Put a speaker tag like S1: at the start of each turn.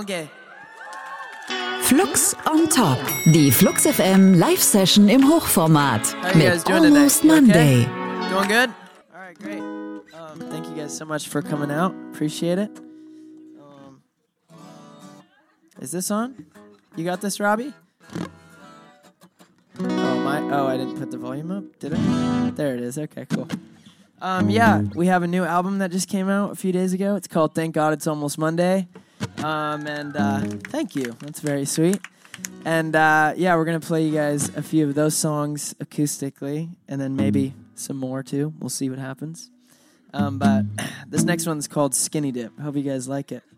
S1: Okay.
S2: Flux on Top. Die Flux FM Live-Session im Hochformat.
S1: How you guys
S2: Mit
S1: doing
S2: Almost
S1: today? You
S2: Monday.
S1: okay? Doing good? All right, great. Thank you guys so much for coming out. Appreciate it. Is this on? You got this, Robbie? Oh, I didn't put the volume up, did I? There it is. Okay, cool. Yeah, we have a new album that just came out a few days ago. It's called Thank God It's Almost Monday. Thank you. That's very sweet. And yeah, we're going to play you guys a few of those songs acoustically, and then maybe some more too. We'll see what happens. But this next one's called Skinny Dip. Hope you guys like it.